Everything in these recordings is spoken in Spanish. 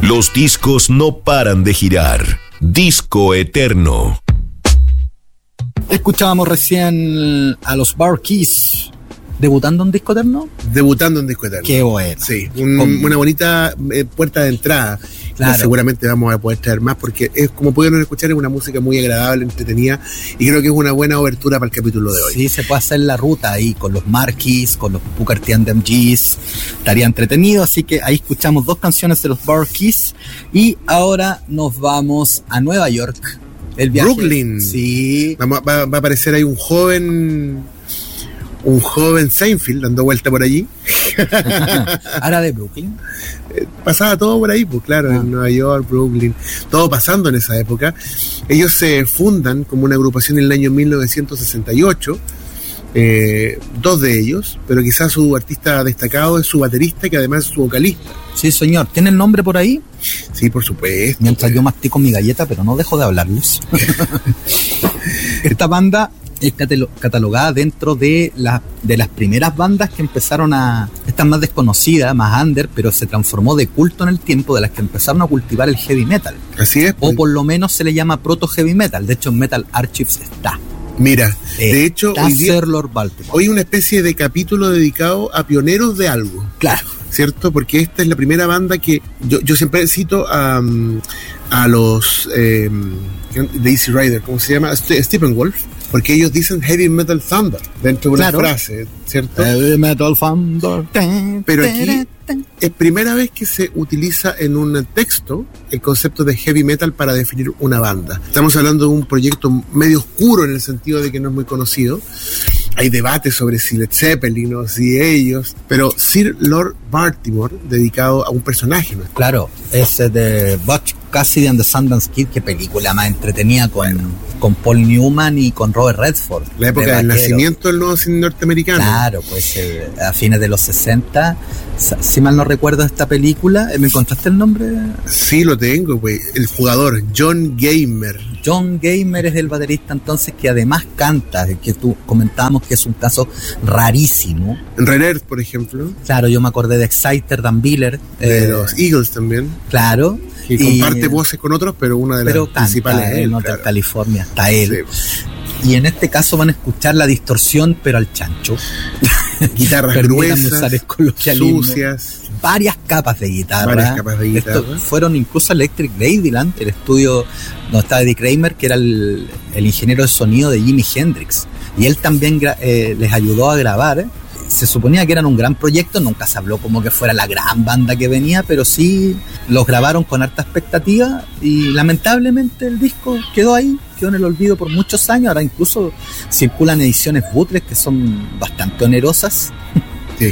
Los discos no paran de girar. Disco Eterno. Escuchábamos recién a los Bar Keys debutando en Disco Eterno. Debutando en Disco Eterno. Qué bueno. Sí, una bonita puerta de entrada. Claro. Seguramente vamos a poder traer más porque es, como pudieron escuchar, es una música muy agradable, entretenida, y creo que es una buena obertura para el capítulo de hoy. Sí, se puede hacer la ruta ahí con los Marquis, con los Booker T and the MGs, estaría entretenido, así que ahí escuchamos 2 canciones de los Bar Keys y ahora nos vamos a Nueva York. El viaje. Brooklyn. Sí. Va a aparecer ahí un joven Seinfeld dando vuelta por allí. ¿Ahora de Brooklyn? Pasaba todo por ahí, pues claro, en Nueva York, Brooklyn, todo pasando en esa época. Ellos se fundan como una agrupación en el año 1968, 2 de ellos, pero quizás su artista destacado es su baterista, que además es su vocalista. Sí, señor. ¿Tiene el nombre por ahí? Sí, por supuesto. Mientras yo mastico mi galleta, pero no dejo de hablarles. Esta banda es catalogada dentro de las primeras bandas que empezaron a... Esta más desconocida, más under, pero se transformó de culto en el tiempo, de las que empezaron a cultivar el heavy metal. Así es. O por lo menos se le llama proto heavy metal. De hecho, en Metal Archives está. Mira, de hecho, hoy día hoy hay una especie de capítulo dedicado a pioneros de algo. Claro. ¿Cierto? Porque esta es la primera banda que... Yo siempre cito a los... de Easy Rider, ¿cómo se llama? Steppenwolf. Porque ellos dicen Heavy Metal Thunder dentro de una frase, ¿cierto? Heavy Metal Thunder. Pero aquí es primera vez que se utiliza en un texto el concepto de heavy metal para definir una banda. Estamos hablando de un proyecto medio oscuro en el sentido de que no es muy conocido. Hay debates sobre si Led Zeppelin o si ellos, pero Sir Lord Baltimore, dedicado a un personaje, ¿no? Claro, ese de Butch Cassidy and the Sundance Kid, qué película más entretenida con Paul Newman y con Robert Redford. La época del nacimiento del nuevo cine norteamericano. Claro, pues a fines de los 60, si mal no recuerdo esta película, ¿me encontraste el nombre? Sí, lo tengo, güey. El jugador, John Gamer. John Gamer es el baterista entonces que además canta, que tú comentábamos que es un caso rarísimo. En Red Earth, por ejemplo. Claro, yo me acordé de Exciter, Dan Biller. De los Eagles también. Claro. Y comparte voces con otros, pero una de las principales es él. Hotel California, está él. Sí. Y en este caso van a escuchar la distorsión, pero al chancho. Guitarras gruesas, sucias. Varias capas de guitarra. Estos fueron incluso Electric Ladyland, el estudio donde estaba Eddie Kramer, que era el ingeniero de sonido de Jimi Hendrix. Y él también les ayudó a grabar. Se suponía que eran un gran proyecto, nunca se habló como que fuera la gran banda que venía, pero sí los grabaron con harta expectativa y lamentablemente el disco quedó ahí, quedó en el olvido por muchos años. Ahora incluso circulan ediciones bootleg que son bastante onerosas. Sí.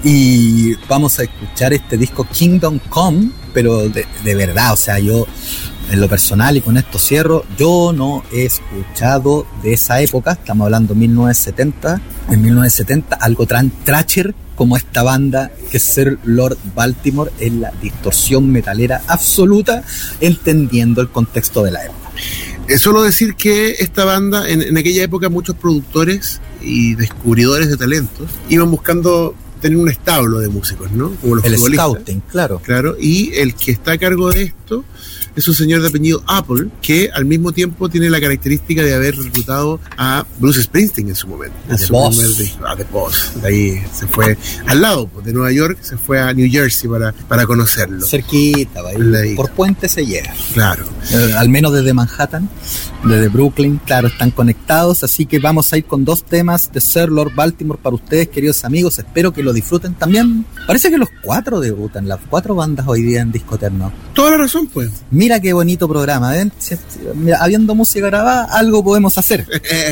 Y vamos a escuchar este disco Kingdom Come, pero de verdad, o sea, yo en lo personal, y con esto cierro, yo no he escuchado de esa época, estamos hablando 1970, en 1970, algo tan thrasher como esta banda que es Sir Lord Baltimore, en la distorsión metalera absoluta, entendiendo el contexto de la época. Solo decir que esta banda, en aquella época, muchos productores y descubridores de talentos iban buscando tener un establo de músicos, ¿no? Como los futbolistas. El scouting, claro. Claro, y el que está a cargo de esto es un señor de apellido Apple, que al mismo tiempo tiene la característica de haber reclutado a Bruce Springsteen en su momento. A The Boss. The Boss. De ahí se fue al lado de Nueva York, se fue a New Jersey para conocerlo. Cerquita, ahí, por puente se llega. Claro. Al menos desde Manhattan, desde Brooklyn, claro, están conectados, así que vamos a ir con 2 temas de Sir Lord Baltimore para ustedes, queridos amigos, espero que lo disfruten también. Parece que los 4 debutan, las 4 bandas hoy día en Disco Eterno. Toda la razón, pues. Mira qué bonito programa, ¿ven? Mira, habiendo música grabada, algo podemos hacer.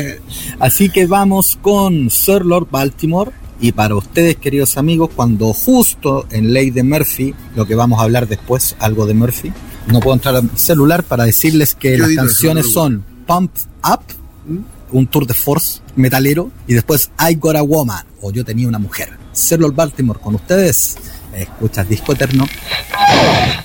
Así que vamos con Sir Lord Baltimore. Y para ustedes, queridos amigos, cuando justo en Ley de Murphy, lo que vamos a hablar después, algo de Murphy, no puedo entrar al celular para decirles que las canciones son Pump Up, un tour de force metalero, y después I Got a Woman, o Yo Tenía una Mujer. Sir Lord Baltimore con ustedes, escuchas Disco Eterno.